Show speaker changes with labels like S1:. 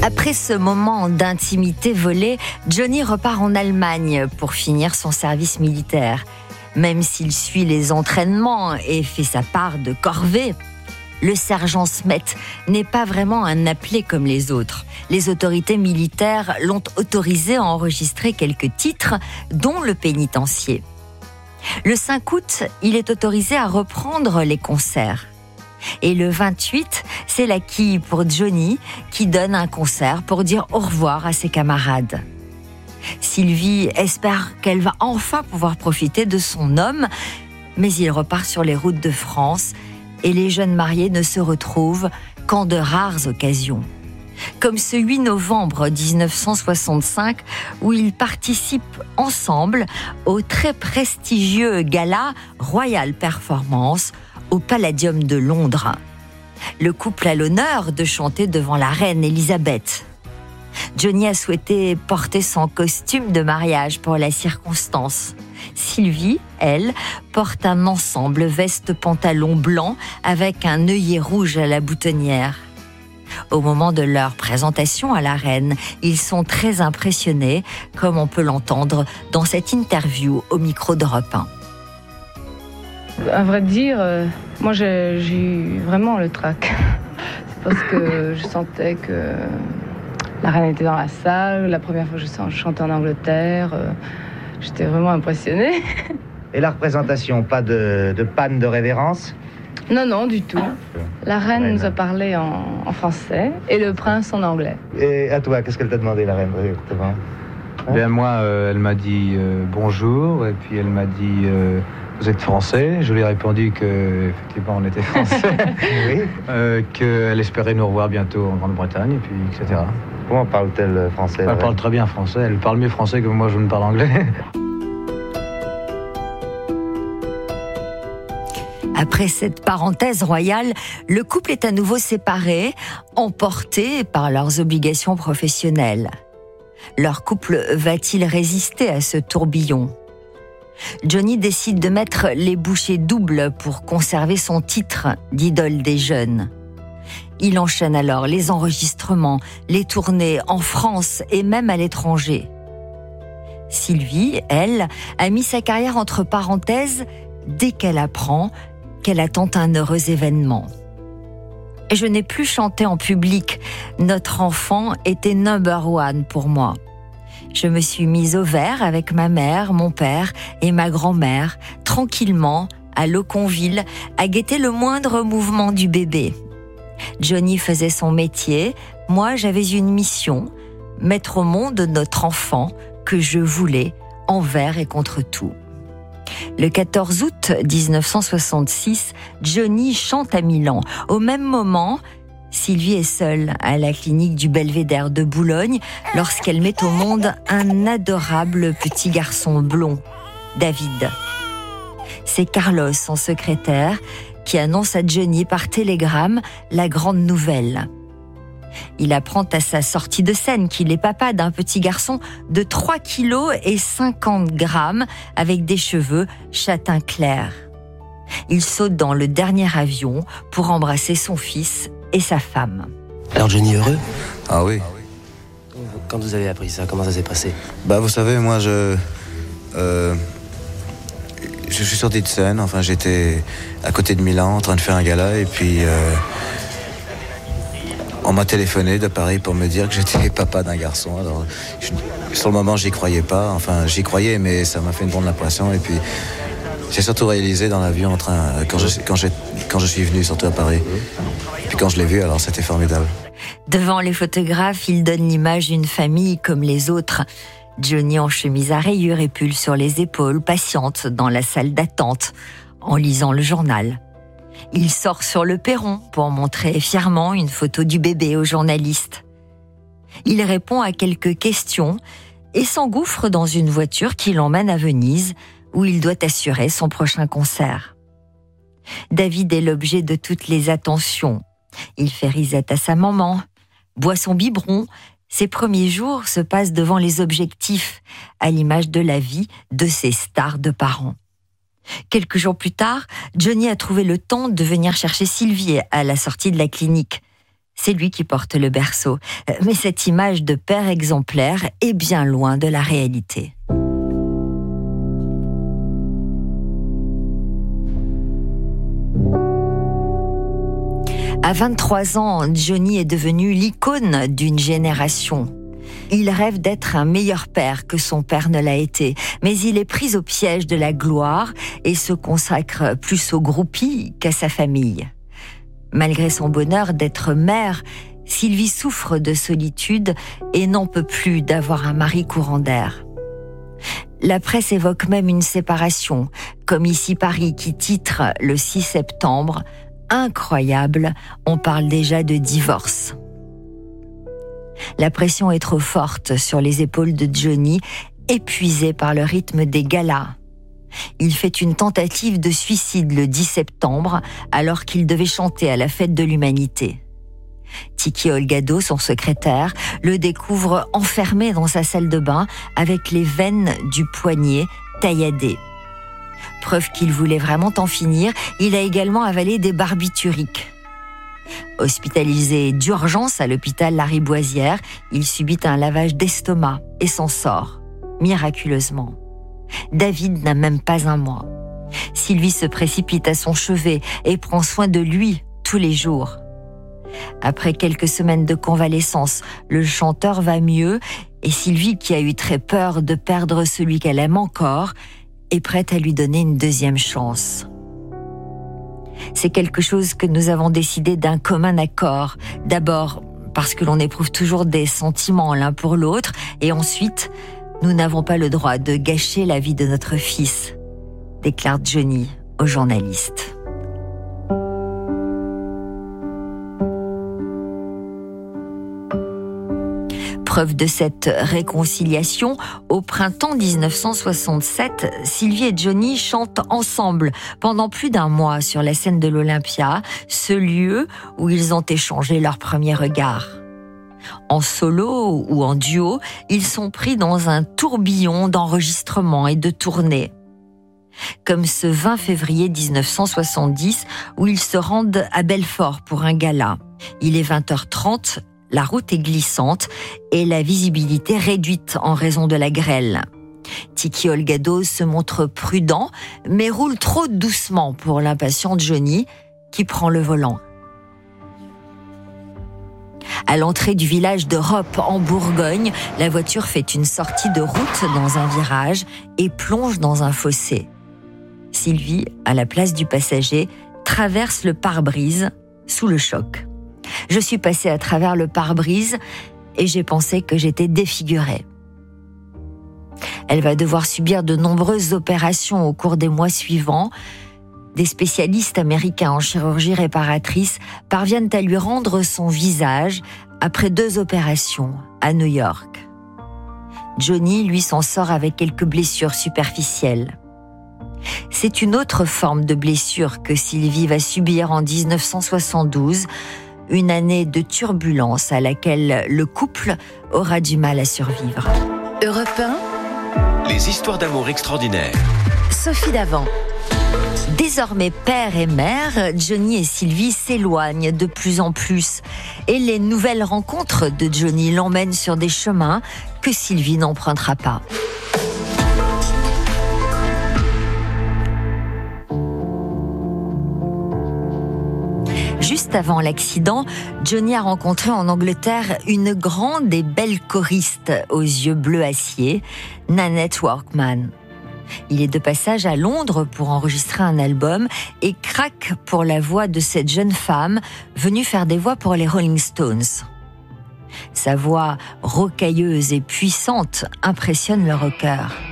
S1: Après ce moment d'intimité volée, Johnny repart en Allemagne pour finir son service militaire. Même s'il suit les entraînements et fait sa part de corvée, le sergent Smet n'est pas vraiment un appelé comme les autres. Les autorités militaires l'ont autorisé à enregistrer quelques titres, dont le pénitencier. Le 5 août, il est autorisé à reprendre les concerts. Et le 28, c'est la quille pour Johnny qui donne un concert pour dire au revoir à ses camarades. Sylvie espère qu'elle va enfin pouvoir profiter de son homme, mais il repart sur les routes de France et les jeunes mariés ne se retrouvent qu'en de rares occasions. Comme ce 8 novembre 1965 où ils participent ensemble au très prestigieux gala Royal Performance au Palladium de Londres. Le couple a l'honneur de chanter devant la reine Elisabeth. Johnny a souhaité porter son costume de mariage pour la circonstance. Sylvie, elle, porte un ensemble veste-pantalon blanc avec un œillet rouge à la boutonnière. Au moment de leur présentation à la reine, ils sont très impressionnés, comme on peut l'entendre dans cette interview au micro d'Europe 1.
S2: À vrai dire, moi j'ai eu vraiment le trac. C'est parce que je sentais que la reine était dans la salle. La première fois que je chantais en Angleterre, j'étais vraiment impressionnée.
S3: Et la représentation, pas de panne de révérence ?
S2: Non, du tout. La reine nous a parlé en français et le prince en anglais.
S3: Et à toi, qu'est-ce qu'elle t'a demandé, la reine, exactement ?
S4: Moi, elle m'a dit bonjour, et puis elle m'a dit vous êtes français. Je lui ai répondu que effectivement on était français,
S3: Oui.
S4: Qu'elle espérait nous revoir bientôt en Grande-Bretagne, et puis etc.
S3: Comment parle-t-elle français ?
S4: Elle parle très bien français. Elle parle mieux français que moi, je ne parle anglais.
S1: Après cette parenthèse royale, le couple est à nouveau séparé, emporté par leurs obligations professionnelles. Leur couple va-t-il résister à ce tourbillon ? Johnny décide de mettre les bouchées doubles pour conserver son titre d'idole des jeunes. Il enchaîne alors les enregistrements, les tournées en France et même à l'étranger. Sylvie, elle, a mis sa carrière entre parenthèses dès qu'elle apprend qu'elle attend un heureux événement. Je n'ai plus chanté en public. Notre enfant était number one pour moi. Je me suis mise au vert avec ma mère, mon père et ma grand-mère, tranquillement, à Loconville, à guetter le moindre mouvement du bébé. Johnny faisait son métier, moi j'avais une mission, mettre au monde notre enfant que je voulais, envers et contre tout. Le 14 août 1966, Johnny chante à Milan. Au même moment, Sylvie est seule à la clinique du Belvédère de Boulogne lorsqu'elle met au monde un adorable petit garçon blond, David. C'est Carlos, son secrétaire, qui annonce à Johnny par télégramme la grande nouvelle. Il apprend à sa sortie de scène qu'il est papa d'un petit garçon de 3 kilos et 50 grammes avec des cheveux châtain clair. Il saute dans le dernier avion pour embrasser son fils et sa femme.
S5: Alors Johnny, heureux ?
S6: Ah oui.
S5: Quand vous avez appris ça, comment ça s'est passé ?
S6: Vous savez, moi, je suis sorti de scène. Enfin, j'étais à côté de Milan en train de faire un gala et puis on m'a téléphoné de Paris pour me dire que j'étais papa d'un garçon. Alors, sur le moment, j'y croyais pas. Enfin, j'y croyais, mais ça m'a fait une bonne impression. Et puis, j'ai surtout réalisé dans l'avion quand je suis venu, surtout à Paris. Et puis quand je l'ai vu, alors c'était formidable.
S1: Devant les photographes, il donne l'image d'une famille comme les autres. Johnny en chemise à rayures et pull sur les épaules, patiente dans la salle d'attente, en lisant le journal. Il sort sur le perron pour montrer fièrement une photo du bébé aux journalistes. Il répond à quelques questions et s'engouffre dans une voiture qui l'emmène à Venise, où il doit assurer son prochain concert. David est l'objet de toutes les attentions. Il fait risette à sa maman, boit son biberon. Ses premiers jours se passent devant les objectifs, à l'image de la vie de ses stars de parents. Quelques jours plus tard, Johnny a trouvé le temps de venir chercher Sylvie à la sortie de la clinique. C'est lui qui porte le berceau. Mais cette image de père exemplaire est bien loin de la réalité. À 23 ans, Johnny est devenu l'icône d'une génération. Il rêve d'être un meilleur père que son père ne l'a été, mais il est pris au piège de la gloire et se consacre plus aux groupies qu'à sa famille. Malgré son bonheur d'être mère, Sylvie souffre de solitude et n'en peut plus d'avoir un mari courant d'air. La presse évoque même une séparation, comme ici Paris qui titre le 6 septembre « Incroyable, on parle déjà de divorce ». La pression est trop forte sur les épaules de Johnny, épuisé par le rythme des galas. Il fait une tentative de suicide le 10 septembre, alors qu'il devait chanter à la fête de l'humanité. Tiki Olgado, son secrétaire, le découvre enfermé dans sa salle de bain avec les veines du poignet tailladées. Preuve qu'il voulait vraiment en finir, il a également avalé des barbituriques. Hospitalisé d'urgence à l'hôpital Lariboisière, il subit un lavage d'estomac et s'en sort, miraculeusement. David n'a même pas un mois. Sylvie se précipite à son chevet et prend soin de lui tous les jours. Après quelques semaines de convalescence, le chanteur va mieux et Sylvie, qui a eu très peur de perdre celui qu'elle aime encore, est prête à lui donner une deuxième chance. C'est quelque chose que nous avons décidé d'un commun accord. D'abord, parce que l'on éprouve toujours des sentiments l'un pour l'autre, et ensuite, nous n'avons pas le droit de gâcher la vie de notre fils, déclare Johnny aux journalistes. Preuve de cette réconciliation, au printemps 1967, Sylvie et Johnny chantent ensemble pendant plus d'un mois sur la scène de l'Olympia, ce lieu où ils ont échangé leur premier regard. En solo ou en duo, ils sont pris dans un tourbillon d'enregistrements et de tournées. Comme ce 20 février 1970, où ils se rendent à Belfort pour un gala. Il est 20h30, la route est glissante et la visibilité réduite en raison de la grêle. Tiki Olgado se montre prudent, mais roule trop doucement pour l'impatient Johnny, qui prend le volant. À l'entrée du village de Roppe, en Bourgogne, la voiture fait une sortie de route dans un virage et plonge dans un fossé. Sylvie, à la place du passager, traverse le pare-brise sous le choc. Je suis passée à travers le pare-brise et j'ai pensé que j'étais défigurée. Elle va devoir subir de nombreuses opérations au cours des mois suivants. Des spécialistes américains en chirurgie réparatrice parviennent à lui rendre son visage après 2 opérations à New York. Johnny, lui, s'en sort avec quelques blessures superficielles. C'est une autre forme de blessure que Sylvie va subir en 1972, une année de turbulence à laquelle le couple aura du mal à survivre.
S7: Europe 1,
S8: les histoires d'amour extraordinaires.
S7: Sophie Davant.
S1: Désormais père et mère, Johnny et Sylvie s'éloignent de plus en plus. Et les nouvelles rencontres de Johnny l'emmènent sur des chemins que Sylvie n'empruntera pas. Juste avant l'accident, Johnny a rencontré en Angleterre une grande et belle choriste aux yeux bleu acier, Nanette Workman. Il est de passage à Londres pour enregistrer un album et craque pour la voix de cette jeune femme venue faire des voix pour les Rolling Stones. Sa voix rocailleuse et puissante impressionne le rocker.